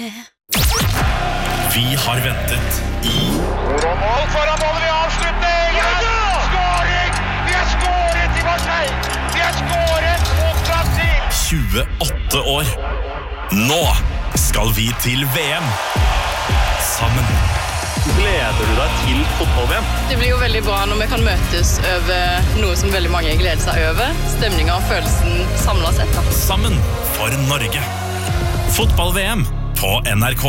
Vi har ventet i Mål foran målet ved avslutning! Skåring! Vi har skåret i Marseille! Vi har skåret mot Brasil! 28 år. Nå skal vi til VM. Sammen. Gleder du deg til fotball-VM? Det blir jo veldig bra når vi kan møtes over noe som veldig mange gleder seg over. Stemningen og følelsen samlet sett. Sammen for Norge. Fotball-VM på NRK.